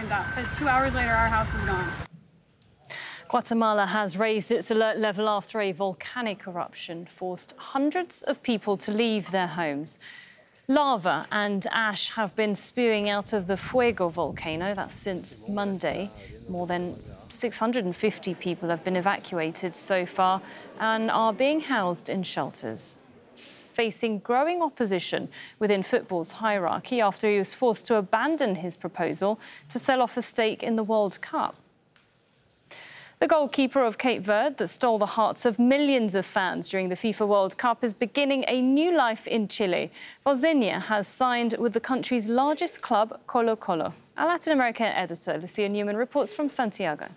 comes out, because 2 hours later, our house was gone. Guatemala has raised its alert level after a volcanic eruption forced hundreds of people to leave their homes. Lava and ash have been spewing out of the Fuego volcano, that's since Monday. More than 650 people have been evacuated so far and are being housed in shelters. Facing growing opposition within football's hierarchy after he was forced to abandon his proposal to sell off a stake in the World Cup. The goalkeeper of Cape Verde that stole the hearts of millions of fans during the FIFA World Cup is beginning a new life in Chile. Vozinha has signed with the country's largest club, Colo-Colo. Our Latin American editor, Lucia Newman, reports from Santiago.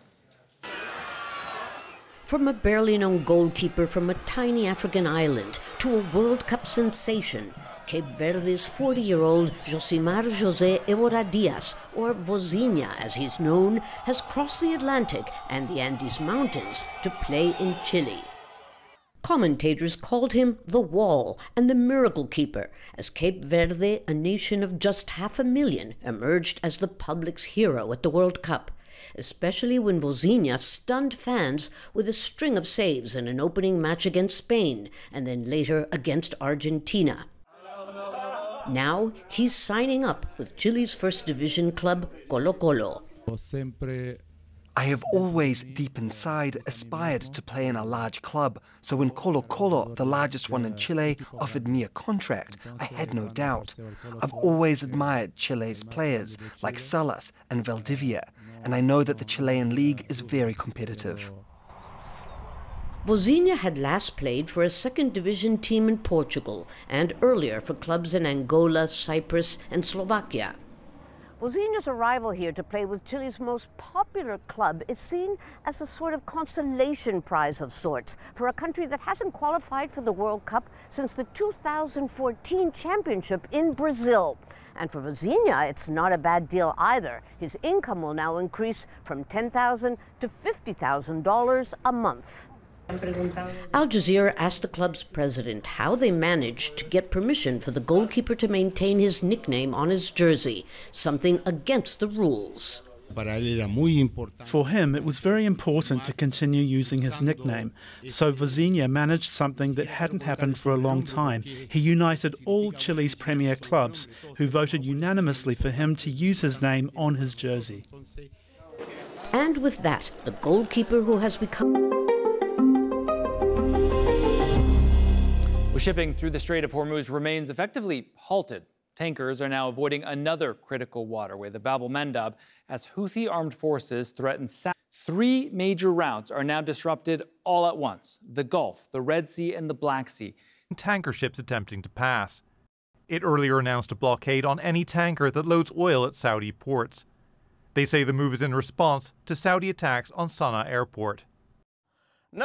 From a barely known goalkeeper from a tiny African island to a World Cup sensation, Cape Verde's 40-year-old Josimar José Évora Dias, or Vozinha as he's known, has crossed the Atlantic and the Andes Mountains to play in Chile. Commentators called him the Wall and the Miracle Keeper, as Cape Verde, a nation of just 500,000, emerged as the public's hero at the World Cup, especially when Vozinha stunned fans with a string of saves in an opening match against Spain and then later against Argentina. Now he's signing up with Chile's first division club, Colo-Colo. I have always, deep inside, aspired to play in a large club, so when Colo-Colo, the largest one in Chile, offered me a contract, I had no doubt. I've always admired Chile's players, like Salas and Valdivia, and I know that the Chilean league is very competitive. Vozinha had last played for a second division team in Portugal and earlier for clubs in Angola, Cyprus and Slovakia. Vozinha's arrival here to play with Chile's most popular club is seen as a sort of consolation prize of sorts for a country that hasn't qualified for the World Cup since the 2014 championship in Brazil. And for Vozinha, it's not a bad deal either. His income will now increase from $10,000 to $50,000 a month. Al Jazeera asked the club's president how they managed to get permission for the goalkeeper to maintain his nickname on his jersey, something against the rules. For him, it was very important to continue using his nickname. So Vozinha managed something that hadn't happened for a long time. He united all Chile's premier clubs, who voted unanimously for him to use his name on his jersey. And with that, the goalkeeper who has become... Shipping through the Strait of Hormuz remains effectively halted. Tankers are now avoiding another critical waterway, the Bab el-Mandab, as Houthi armed forces threaten Saudi. 3 major routes are now disrupted all at once: the Gulf, the Red Sea, and the Black Sea. Tanker ships attempting to pass. It earlier announced a blockade on any tanker that loads oil at Saudi ports. They say the move is in response to Saudi attacks on Sana'a airport. The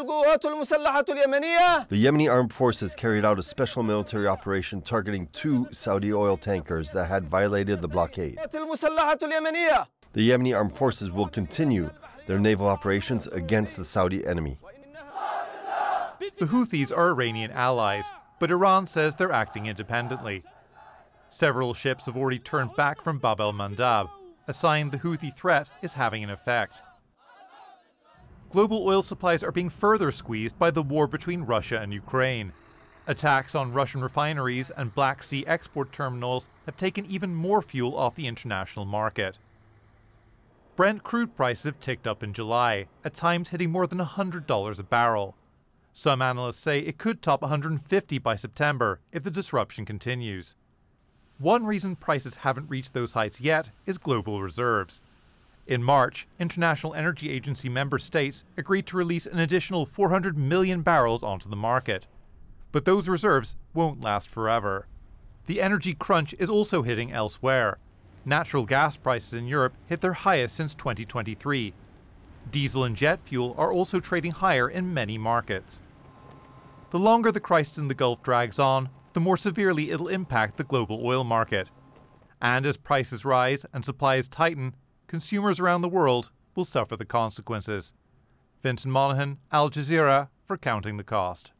Yemeni armed forces carried out a special military operation targeting 2 Saudi oil tankers that had violated the blockade. The Yemeni armed forces will continue their naval operations against the Saudi enemy. The Houthis are Iranian allies, but Iran says they're acting independently. Several ships have already turned back from Bab el-Mandab, a sign the Houthi threat is having an effect. Global oil supplies are being further squeezed by the war between Russia and Ukraine. Attacks on Russian refineries and Black Sea export terminals have taken even more fuel off the international market. Brent crude prices have ticked up in July, at times hitting more than $100 a barrel. Some analysts say it could top $150 by September if the disruption continues. One reason prices haven't reached those heights yet is global reserves. In March, International Energy Agency member states agreed to release an additional 400 million barrels onto the market. But those reserves won't last forever. The energy crunch is also hitting elsewhere. Natural gas prices in Europe hit their highest since 2023. Diesel and jet fuel are also trading higher in many markets. The longer the crisis in the Gulf drags on, the more severely it'll impact the global oil market. And as prices rise and supplies tighten, consumers around the world will suffer the consequences. Vincent Monaghan, Al Jazeera, for Counting the Cost.